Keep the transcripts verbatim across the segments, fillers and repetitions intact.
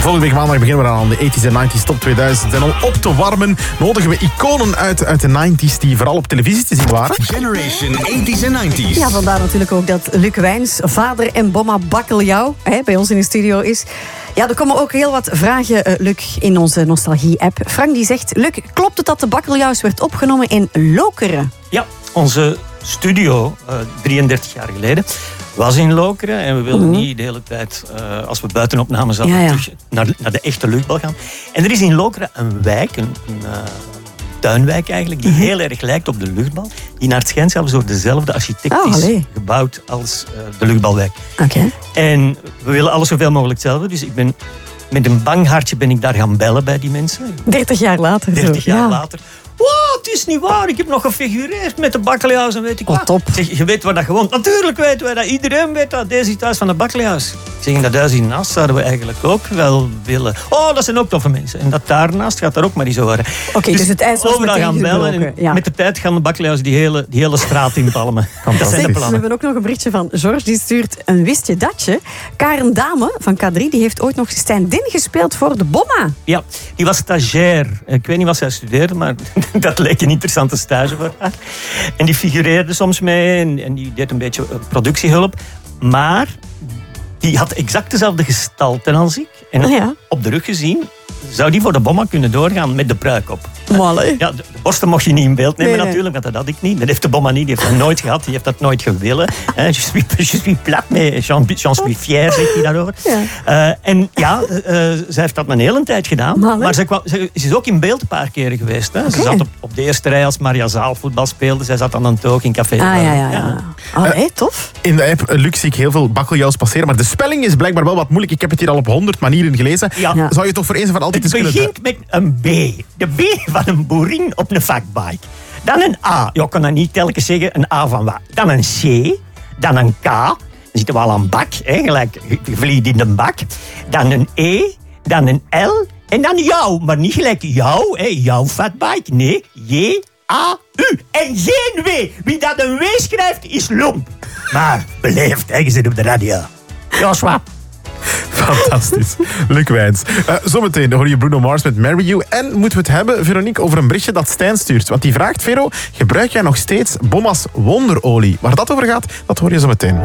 Volgende week maandag beginnen we aan de tachtiger en negentiger top tweeduizend. En om op te warmen nodigen we iconen uit, uit de negentig's die vooral op televisie te zien waren. Generation tachtig's en negentig's. Ja, vandaar natuurlijk ook dat Luc Wijns, vader en bomma bakkeljauw, hè, bij ons in de studio is. Ja, er komen ook heel wat vragen, uh, Luc, in onze Nostalgie-app. Frank die zegt, Luc, klopt het dat de bakkeljauws werd opgenomen in Lokeren? Ja, onze studio, uh, drieëndertig jaar geleden, was in Lokeren. En we wilden mm-hmm. niet de hele tijd, uh, als we buitenopname zaten, ja, ja. terug naar, naar de echte luchtbal gaan. En er is in Lokeren een wijk, een, een uh, tuinwijk eigenlijk, die mm-hmm. heel erg lijkt op de luchtbal. Die naar het schijnt zelfs door dezelfde architect oh, is gebouwd als uh, de luchtbalwijk. Okay. En we willen alles zoveel mogelijk hetzelfde. Dus ik ben met een bang hartje ben ik daar gaan bellen bij die mensen. dertig jaar later. dertig zo. jaar ja. later. Wow, het is niet waar. Ik heb nog gefigureerd met de bakkeljauws en weet ik oh, wat. Top. Zeg, je weet waar dat gewoon... Natuurlijk weten wij dat. Iedereen weet dat. Deze is thuis van de bakkeljauws. Ik zeg, in dat huis hiernaast zouden we eigenlijk ook wel willen. Oh, dat zijn ook toffe mensen. En dat daarnaast gaat daar ook maar niet zo worden. Oké, okay, dus, dus het ijs was overal gaan bellen. En ja. Met de tijd gaan de bakkeljauws die hele, die hele straat inpalmen. Dat zijn de plannen. We hebben ook nog een berichtje van George. Die stuurt een wist je datje. Karen Dame van K drie die heeft ooit nog stand-in gespeeld voor de Bomma. Ja, die was stagiair. Ik weet niet wat zij studeerde, maar dat leek een interessante stage voor haar. En die figureerde soms mee en, en die deed een beetje productiehulp. Maar die had exact dezelfde gestalte als ik. En oh ja. op de rug gezien zou die voor de Bomma kunnen doorgaan met de pruik op. Mooi. Ja, de, de borsten mocht je niet in beeld nemen nee, natuurlijk, want dat had ik niet. Dat heeft de Bomma niet, die heeft dat nooit gehad, die heeft dat nooit gewillen. Je suis, je suis plat, mais j'en suis fier, zegt hij daarover. Ja. Uh, en ja, uh, zij heeft dat een hele tijd gedaan. Mooi. Maar zij kwam, ze is ook in beeld een paar keren geweest. Hè. Okay. Ze zat op, op de eerste rij als Maria Zaal voetbal speelde. Zij zat aan een toog in Café. Ah, ja, ja, ja. ja. Oh, hey, tof. Uh, in de app uh, Luc zie ik heel veel bakkeljauws passeren, maar de spelling is blijkbaar wel wat moeilijk. Ik heb het hier al op honderd manieren gelezen. Ja. Ja. Zou je toch voor eens en voor altijd eens kunnen... Het begint met een B. De B van een boerin op een vakbike. Dan een A. Je kan dat niet telkens zeggen, een A van wat. Dan een C. Dan een K. Dan zitten we al aan bak, hè, gelijk je vliegt in de bak. Dan een E. Dan een L. En dan jou. Maar niet gelijk jou, hè, jouw fatbike. Nee, J, A, U. En geen W. Wie dat een W schrijft, is lomp. Maar beleefd, hè, je zit op de radio. Joshua. Fantastisch. Luc Wijns. Uh, zometeen hoor je Bruno Mars met Marry You. En moeten we het hebben, Veronique, over een berichtje dat Stijn stuurt. Want die vraagt, Vero, gebruik jij nog steeds Bomma's wonderolie? Waar dat over gaat, dat hoor je zometeen.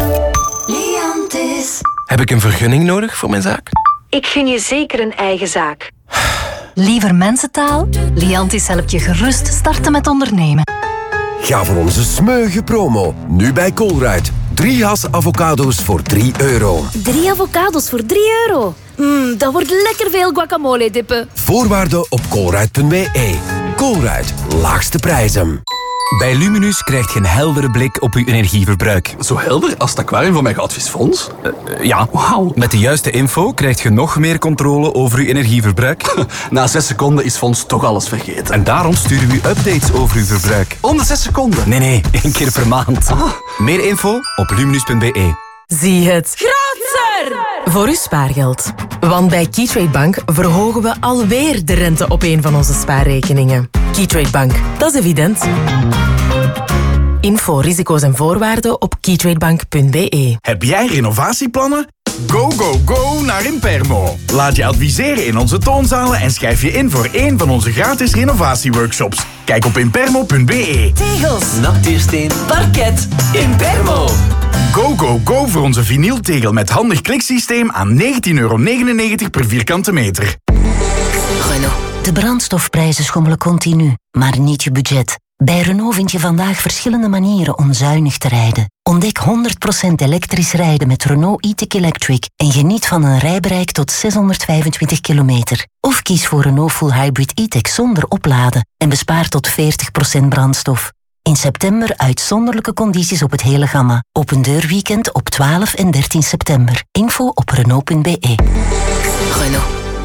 Liantis. Heb ik een vergunning nodig voor mijn zaak? Ik gun je zeker een eigen zaak. Liever mensentaal? Liantis helpt je gerust starten met ondernemen. Ga voor onze smeuïge promo. Nu bij Colruyt. Drie has avocado's voor drie euro. Drie avocado's voor drie euro? Mm, dat wordt lekker veel guacamole dippen. Voorwaarden op colruyt punt b e. Colruyt. Laagste prijzen. Bij Luminus krijg je een heldere blik op uw energieverbruik. Zo helder als het aquarium van mijn goudvisfonds? Uh, ja. Wauw. Met de juiste info krijg je nog meer controle over uw energieverbruik. Na zes seconden is Fons toch alles vergeten. En daarom sturen we u updates over uw verbruik. Om de zes seconden? Nee, nee. één keer per maand. Ah. Meer info op luminus punt b e. Zie het grootser voor uw spaargeld. Want bij Keytrade Bank verhogen we alweer de rente op een van onze spaarrekeningen. Keytrade Bank, dat is evident. Info, risico's en voorwaarden op keytradebank punt b e. Heb jij renovatieplannen? Go, go, go naar Impermo. Laat je adviseren in onze toonzalen en schrijf je in voor één van onze gratis renovatieworkshops. Kijk op impermo punt b e. Tegels, nachtuursteen, parket, Impermo. Go, go, go voor onze vinyltegel met handig kliksysteem aan negentien euro negenennegentig per vierkante meter. Renault. De brandstofprijzen schommelen continu, maar niet je budget. Bij Renault vind je vandaag verschillende manieren om zuinig te rijden. Ontdek honderd procent elektrisch rijden met Renault e-tech Electric en geniet van een rijbereik tot zeshonderdvijfentwintig kilometer. Of kies voor Renault Full Hybrid e-tech zonder opladen en bespaar tot veertig procent brandstof. In september uitzonderlijke condities op het hele gamma. Open deurweekend op twaalf en dertien september. Info op renault punt b e. Renault.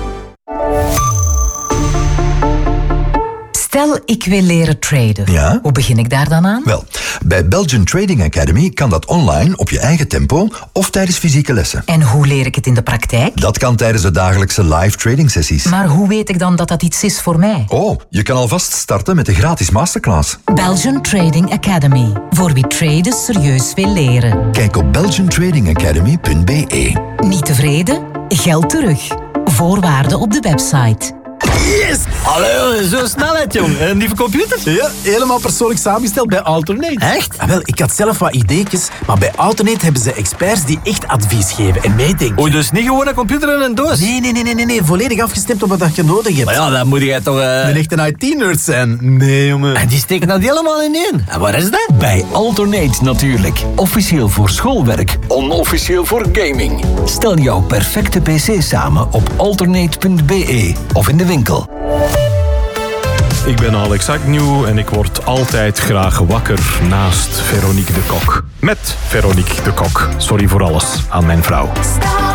Stel, ik wil leren traden. Ja? Hoe begin ik daar dan aan? Wel, bij Belgian Trading Academy kan dat online, op je eigen tempo of tijdens fysieke lessen. En hoe leer ik het in de praktijk? Dat kan tijdens de dagelijkse live trading sessies. Maar hoe weet ik dan dat dat iets is voor mij? Oh, je kan alvast starten met de gratis masterclass. Belgian Trading Academy. Voor wie traden serieus wil leren. Kijk op belgian trading academy punt b e. Niet tevreden? Geld terug. Voorwaarden op de website. Yes! Allee, zo snelheid, jong. En die computer? Ja, helemaal persoonlijk samengesteld bij Alternate. Echt? Ah, wel, ik had zelf wat ideetjes, maar bij Alternate hebben ze experts die echt advies geven en meedenken. Oei, dus niet gewoon een computer en een doos? Nee, nee, nee, nee, nee, nee. Volledig afgestemd op wat je nodig hebt. Maar ja, dan moet jij toch... Uh... Een echte I T-nerd zijn. Nee, jongen. En die steken dat helemaal in één. En waar is dat? Bij Alternate natuurlijk. Officieel voor schoolwerk, onofficieel voor gaming. Stel jouw perfecte pc samen op alternate punt b e of in de winkel. Ik ben Alex Agnew en ik word altijd graag wakker naast Veronique de Kok. Met Veronique de Kok. Sorry voor alles aan mijn vrouw.